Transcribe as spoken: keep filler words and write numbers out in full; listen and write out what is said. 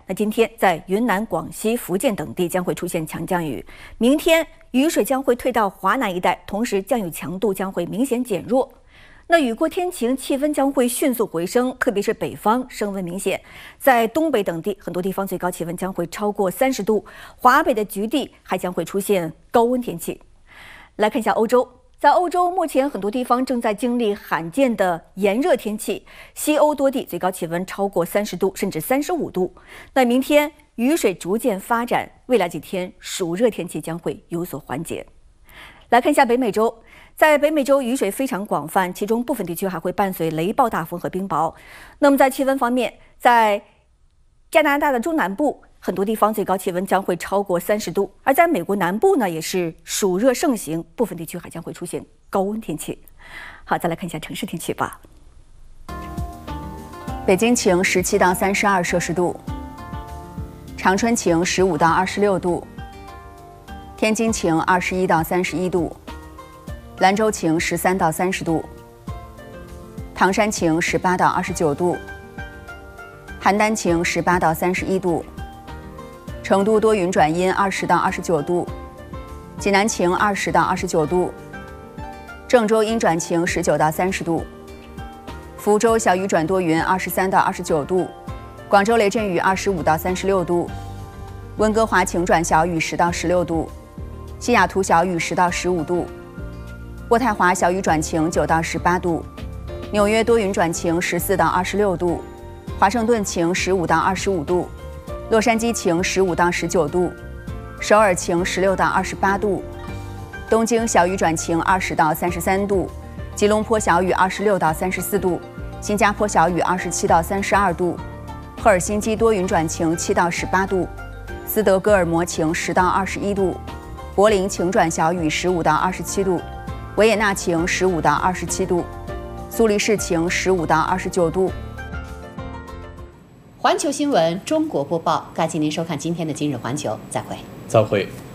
那今天在云南、广西、福建等地将会出现强降雨，明天雨水将会退到华南一带，同时降雨强度将会明显减弱。那雨过天晴，气温将会迅速回升，特别是北方升温明显，在东北等地很多地方最高气温将会超过三十度，华北的局地还将会出现高温天气。来看一下欧洲。 在欧洲，目前很多地方正在经历罕见的炎热天气，西欧多地最高气温超过三十度，甚至三十五度。那明天雨水逐渐发展，未来几天暑热天气将会有所缓解。来看一下北美洲，在北美洲雨水非常广泛，其中部分地区还会伴随雷暴大风和冰雹。那么在气温方面，在加拿大的中南部。 很多地方最高气温将会超过三十度，而在美国南部呢，也是暑热盛行，部分地区还将会出现高温天气。好，再来看一下城市天气吧。 北京晴，十七到三十二摄氏度；长春晴，十五到二十六度；天津晴，二十一到三十一度；兰州晴，十三到三十度；唐山晴，十八到二十九度；邯郸晴，十八到三十一度。 成都多云转阴，二十到二十九度；济南晴，二十到二十九度；郑州阴转晴，十九到三十度；福州小雨转多云，二十三到二十九度；广州雷阵雨，二十五到三十六度；温哥华晴转小雨，十到十六度；西雅图小雨，十到十五度；渥太华小雨转晴，九到十八度；纽约多云转晴，十四到二十六度；华盛顿晴，十五到二十五度。 洛杉矶晴，十五到十九度；首尔晴，十六到二十八度；东京小雨转晴，二十到三十三度；吉隆坡小雨，二十六到三十四度；新加坡小雨，二十七到三十二度；赫尔辛基多云转晴，七到十八度；斯德哥尔摩晴，十到二十一度；柏林晴转小雨，十五到二十七度；维也纳晴，十五到二十七度；苏黎世晴，十五到二十九度。 环球新闻中国播报，感谢您收看今天的今日环球，再会。 再会。